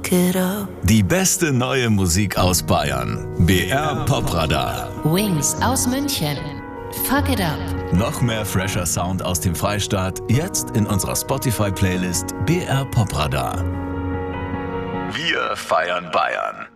fuck it up. Die beste neue Musik aus Bayern. BR Popradar. Wings aus München. Fuck it up. Noch mehr fresher Sound aus dem Freistaat, jetzt in unserer Spotify-Playlist BR Popradar. Wir feiern Bayern.